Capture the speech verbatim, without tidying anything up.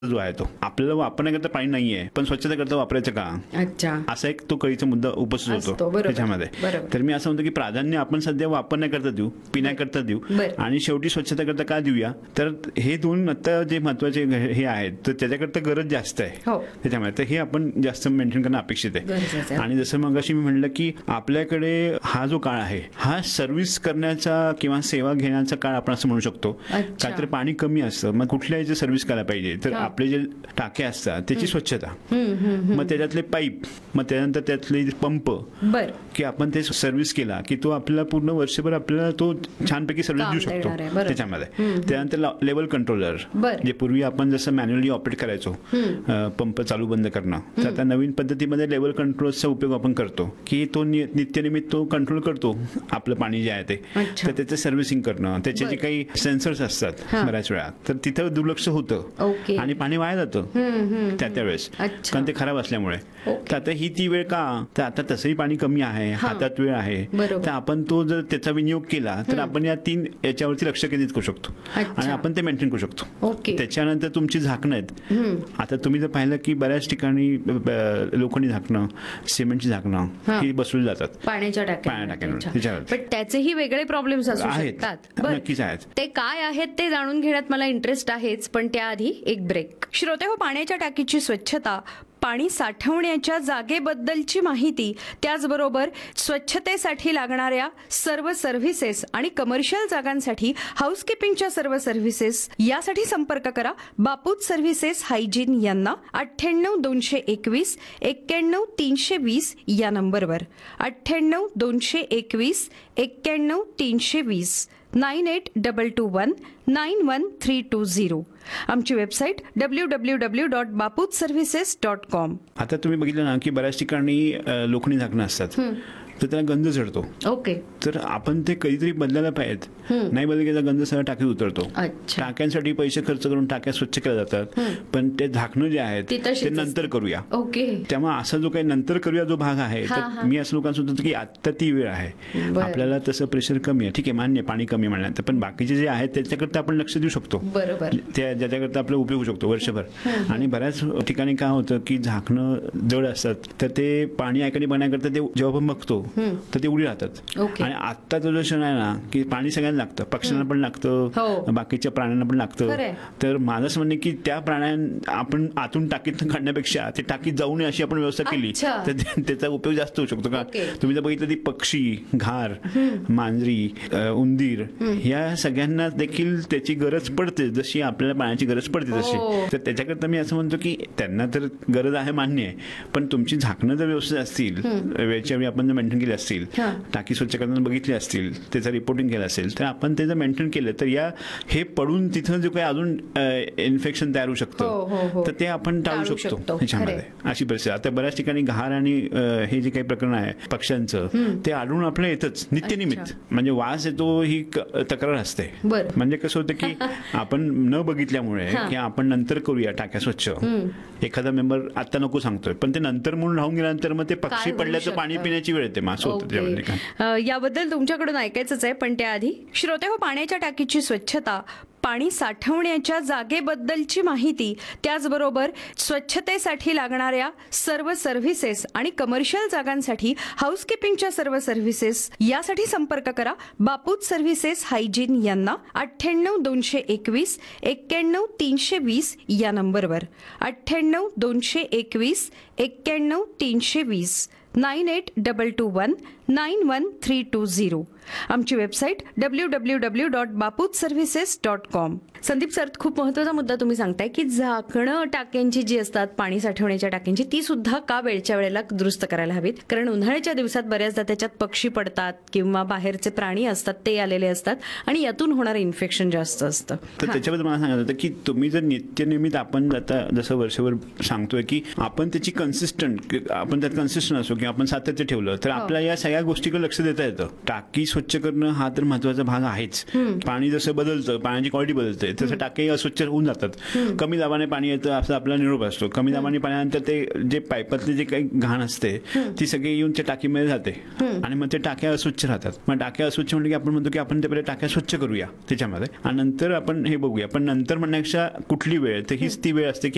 जो आहे तो आपल्याला वापरण्याकरता पाणी नाहीये, पण स्वच्छता करता वापरायचं का? अच्छा, असा एक तो कळीचा मुद्दा उपस्थित असतो, होतो बरोबर, त्याच्यामध्ये. बरोबर. तर मी असं म्हणतो की प्राधान्य आपण सध्या वापरण्याकरता देऊ, पिण्याकरता देऊ बरं. आणि शेवटी स्वच्छता करता का देऊया. तर हे दोन आता जे महत्वाचे हे आहेत तर त्याच्याकरता गरज जास्त आहे हो. त्याच्यामध्ये. तर हे आपण जास्त मेंटेन करणं अपेक्षित गरजेचं आहे. आहे. आणि जसं मग अशी मी म्हणलं की आपल्याकडे हा जो काळ आहे हा सर्व्हिस करण्याचा किंवा सेवा घेण्याचा काळ आपण असं म्हणू शकतो. अच्छा. का तर पाणी कमी असतं, मग कुठल्याही जे सर्व्हिस करायला पाहिजे तर हा. आपले जे टाके असतात त्याची स्वच्छता, हम्म, हम्म, हम्म. मग त्याच्यातले पाईप, मग त्यानंतर त्यातले पंप बर की आपण ते सर्व्हिस केला की तो आपल्याला पूर्ण वर्षभर आपल्याला तो छानपैकी सर्व्हिस काम देऊ शकतो देणार आहे, बरोबर. त्याच्यामध्ये. हम्म, हम्म. त्यानंतर लेवल कंट्रोलर, बरं. जे पूर्वी आपण जसं मॅन्युअली ऑपरेट करायचो अ, पंप चालू बंद करणं, तर आता नवीन पद्धतीमध्ये लेवल कंट्रोलचा उपयोग आपण करतो की तो नि- नित्यनिमित्त तो कंट्रोल करतो आपलं पाणी जे आहे ते. अच्छा. तर त्याचं सर्व्हिसिंग करणं, त्याचे जे बरं. काही सेन्सर्स असतात हा. बऱ्याच वेळा तर तिथं दुर्लक्ष होतं ओके. आणि पाणी वाया जातं हम्म, हम्म, त्या त्यावेळेस, अच्छा. कारण ते खराब असल्यामुळे. ओके. तर आता ही ती वेळ का, तर आता तसंही पाणी कमी आहे, हा. हातात वेळ आहे, बरोबर. तर आपण तो जर त्याचा विनियोग केला तर आपण या तीन याच्यावरती लक्ष केंद्रित करू शकतो अच्छा. आणि आपण ते मेंटेन करू शकतो. ओके. त्याच्यानंतर तुमची झाकणं आहेत. हम्म. आता तुम्ही जर पाहिलं की बऱ्याच ठिकाणी अ, लोखंडी झाकणं, सिमेंटची झाकणं हा. ही बसवली जातात पाण्याच्या पाण्या टाक्या टाक्यांवर, त्याच्यावर. पण त्याचेही वेगळे प्रॉब्लेम्स असू आहेत. शकतात. बरं. नक्कीच आहेत. ते काय आहेत ते जाणून घेण्यात मला इंटरेस्ट आहेच, पण त्याआधी एक ब्रेक. श्रोते हो, पाण्याच्या टाकीची स्वच्छता, पाणी साठवण्याच्या जागेबद्दलची माहिती, त्याचबरोबर स्वच्छतेसाठी लागणाऱ्या सर्व सर्व्हिसेस आणि कमर्शियल जागांसाठी हाऊसकीपिंगच्या सर्व सर्व्हिसेस यासाठी संपर्क करा बापूत सर्व्हिसेस हायजीन यांना अठ्ठ्याण्णव दोनशे एकवीस एक्क्याण्णव तीनशे वीस या नंबरवर. अठ्ठ्याण्णव दोनशे एकवीस एक्क्याण्णव तीनशे वीस nine eight double two one nine one three to zero. आमची website W W W dot बापूत services dot com. आता तुम्ही बघितलं ना की बऱ्याच ठिकाणी अ, लोखंडी झाकणं असतात तर त्याला गंध चढतो. ओके. तर आपण ते कधीतरी बदलायला पाहिजेत. नाही बदल केला गंध सगळं टाकीत उतरतो. अच्छा. टाक्यांसाठी पैसे खर्च करून टाक्या स्वच्छ केल्या जातात, पण ते झाकणं जे आहेत ती तशीच ते नंतर करूया. ओके. त्यामुळे असा जो काही नंतर करूया जो भाग आहे, हा, हा. तर मी असं लोकांना सांगतो की आता ती वेळ आहे. बरं. आपल्याला तसं प्रेशर कमी आहे, ठीक आहे, मान्य पाणी कमी आहे म्हणल्यानंतर, पण बाकीचे जे आहेत त्याच्याकरता आपण लक्ष देऊ शकतो. बरोबर. त्या ज्याच्याकरता आपला उपयोग होऊ शकतो वर्षभर. आणि बऱ्याच ठिकाणी काय होतं की झाकणं जड असतात, तर ते पाणी ऐकणी बनण्याकरता ते जेव्हा आपण बघतो तर ते उडी राहतात. ओके. आणि आत्ताचा जो क्षण आहे ना की पाणी सगळ्यांना लागतं, पक्ष्यांना पण हो. लागतं, बाकीच्या प्राण्यांना पण लागतं. खरंय. तर माझं असं म्हणणं की त्या प्राण्यांना आपण आतून टाकीत काढण्यापेक्षा ते टाकीत जाऊ नये अशी आपण व्यवस्था केली अच्छा. तर ते- त्याचा उपयोग जास्त होऊ शकतो. का ओके. तुम्ही जर बघितलं ती पक्षी, घार, मांजरी, अ, उंदीर या सगळ्यांना देखील त्याची गरज पडते, जशी आपल्याला पाण्याची गरज पडते तशी. हो. तर त्याच्याकरता मी असं म्हणतो की त्यांना तर गरज आहे, मान्य आहे, पण तुमची झाकणं जर व्यवस्थित असतील, वेळच्या वेळी आपण जर मेंटेन केली असतील, हा. टाकी स्वच्छ करताना बघितली असतील, त्याचं रिपोर्टिंग केलं असेल, तर आपण ते जर मेंटेन केलं तर या हे पडून तिथं जो काही अजून इन्फेक्शन तयार होऊ हो, हो, शकतं हो. तर ते आपण टाळू टाळू शकतो शकतो. त्याच्यामध्ये. अशी परिस्थिती आता बऱ्याच ठिकाणी घार आणि अ, हे जे काही प्रकरण आहे पक्ष्यांचं, ते आढळून आपल्याला येतच नित्यनिमित्त. अच्छा. म्हणजे वास येतो ही क- तक्रार असते. बरं. म्हणजे कसं होतं की आपण न बघितल्यामुळे हा. की आपण नंतर करूया टाक्या स्वच्छ, एखादा मेंबर आता नको सांगतोय, पण ते नंतर म्हणून राहून गेल्यानंतर मग ते पक्षी होऊ पडल्याचं पाणी शकतं? पिण्याची वेळ येते. मग असं होतं त्यामध्ये काय. अ, याबद्दल तुमच्याकडून ऐकायचंच आहे, पण त्याआधी श्रोते हो, पाण्याच्या टाकीची स्वच्छता, पाणी साठवण्याच्या जागेबद्दलची माहिती, त्याचबरोबर स्वच्छतेसाठी लागणाऱ्या सर्व सर्व्हिसेस आणि कमर्शियल जागांसाठी हाऊसकीपिंगच्या सर्व सर्व्हिसेस यासाठी संपर्क करा बापूत सर्व्हिसेस हायजीन यांना अठ्ठ्याण्णव दोनशे एकवीस एक्क्याण्णव तीनशे वीस या नंबरवर. अठ्ठ्याण्णव दोनशे एकवीस एक्क्याण्णव तीनशे वीस nine eight double two one nine one three to zero. आमची website W W W dot बापूत services dot com. Sandeep sir, खूप महत्त्वाचा मुद्दा तुम्ही सांगताय की झाकणं टाक्यांची जी असतात, पाणी साठवण्याच्या टाक्यांची, ती सुद्धा का वेळच्या वेळेला दुरुस्त करायला हवीत, कारण उन्हाळ्याच्या दिवसात बऱ्याचदा त्याच्यात पक्षी पडतात किंवा बाहेरचे प्राणी असतात ते आलेले असतात आणि यातून होणारं इन्फेक्शन जास्त असतं. तर त्याच्याबद्दल मला सांगायचं होतं की तुम्ही जर नित्यनियमित आपण आता जसं वर्षभर सांगतोय की आपण त्याची कन्सिस्टंट आपण त्यात कन्सिस्टंट असो किंवा आपण सातत्य ठेवलं तर आपल्याला या सगळ्या गोष्टीकडे लक्ष देता येतं. टाकी स्वच्छ करणं हा तर महत्वाचा भाग आहेच. पाणी जसं बदलतं, पाण्याची क्वालिटी बदलते, तसं टाकी अस्वच्छ होऊन जातात. कमी दाबाने पाणी येतं असं आपला निरोप असतो. कमी दाबाने पाण्यानंतर ते जे पाईपातले जे काही घाण असते ती सगळी येऊन त्या टाकीमध्ये जाते आणि मग ते टाक्या अस्वच्छ राहतात. मग टाक्या अस्वच्छ म्हणजे की आपण म्हणतो की आपण ते पहिले टाक्या स्वच्छ करूया त्याच्यामध्ये आणि नंतर आपण हे बघूया. पण नंतर म्हणण्यापेक्षा कुठली वेळ, तर हीच ती वेळ असते की